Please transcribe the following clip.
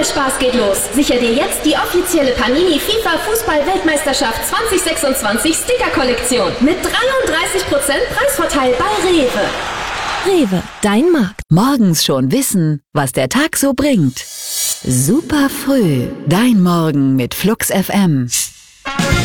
Spaß geht los. Sicher dir jetzt die offizielle Panini FIFA Fußball-Weltmeisterschaft 2026 Sticker-Kollektion mit 33% Preisvorteil bei Rewe. Rewe, dein Markt. Morgens schon wissen, was der Tag so bringt. Super früh, dein Morgen mit Flux FM.